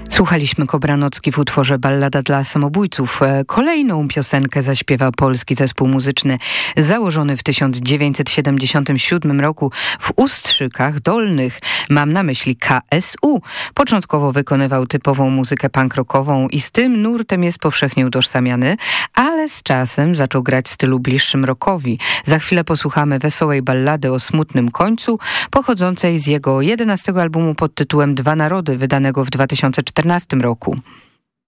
Słuchaliśmy Kobranocki w utworze Ballada dla samobójców. Kolejną piosenkę zaśpiewa polski zespół muzyczny założony w 1977 roku w Ustrzykach Dolnych. Mam na myśli KSU. Początkowo wykonywał typową muzykę punk rockową i z tym nurtem jest powszechnie utożsamiany, ale z czasem zaczął grać w stylu bliższym rockowi. Za chwilę posłuchamy wesołej ballady o smutnym końcu, pochodzącej z jego 11 albumu pod tytułem Dwa Narody, wydanego w 2014 roku.